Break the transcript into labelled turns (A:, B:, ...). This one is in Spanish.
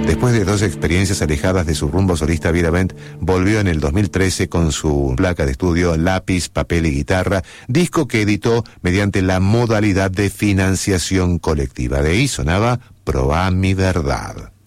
A: Después de 2 experiencias alejadas de su rumbo solista, Viravent volvió en el 2013 con su placa de estudio Lápiz, Papel y Guitarra, disco que editó mediante la modalidad de financiación colectiva. De ahí sonaba Probá mi verdad.